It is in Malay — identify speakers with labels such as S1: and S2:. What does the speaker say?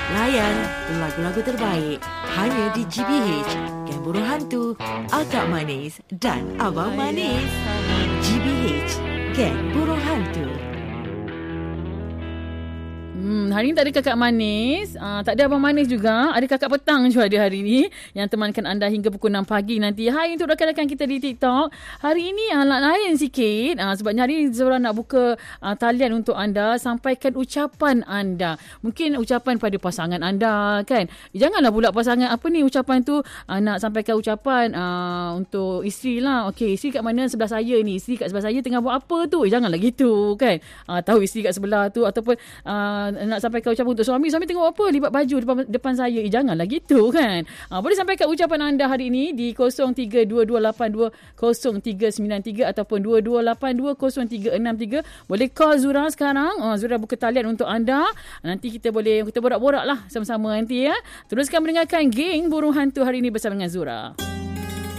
S1: Layan lagu-lagu terbaik hanya di GBH. Geng Burung Hantu, Akak Manis dan Abang Manis. GBH, Geng Burung Hantu.
S2: Hari ni tak ada kakak manis, tak ada abang manis juga. Ada kakak petang je ada hari ni yang temankan anda hingga pukul 6 pagi nanti. Hai untuk rakan-rakan kita di TikTok. Hari ini lain sikit sebabnya hari ni Zura nak buka talian untuk anda. Sampaikan ucapan anda. Mungkin ucapan pada pasangan anda kan. Janganlah pula pasangan apa ni ucapan tu nak sampaikan ucapan untuk isteri lah. Okey, isteri kat mana sebelah saya ni. Isteri kat sebelah saya tengah buat apa tu. Janganlah gitu kan. Tahu isteri kat sebelah tu ataupun nak sampaikan ucapan untuk suami tengok apa lipat baju depan saya. Janganlah gitu kan. Boleh sampaikan ucapan anda hari ini di 0322820393 ataupun 22820363. Boleh call Zura sekarang. Zura buka talian untuk anda. Nanti kita borak-borak lah sama-sama nanti ya. Teruskan mendengarkan Geng Burung Hantu hari ini bersama dengan Zura.